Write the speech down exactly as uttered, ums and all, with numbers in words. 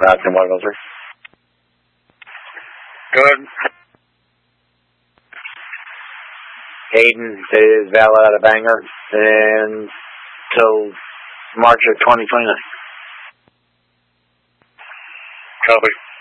Route ten one oh three. Good. Hayden is valid out of Bangor until March of twenty twenty-nine. Copy.